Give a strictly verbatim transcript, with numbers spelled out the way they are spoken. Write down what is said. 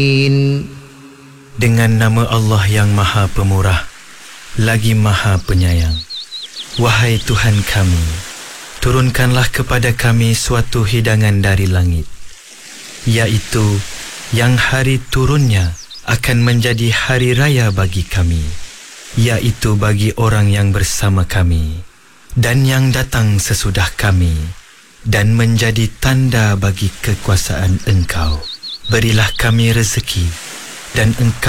Dengan nama Allah yang Maha Pemurah, lagi Maha Penyayang. Wahai Tuhan kami, turunkanlah kepada kami suatu hidangan dari langit, iaitu yang hari turunnya akan menjadi hari raya bagi kami, iaitu bagi orang yang bersama kami dan yang datang sesudah kami, dan menjadi tanda bagi kekuasaan Engkau. Berilah kami rezeki, dan Engkau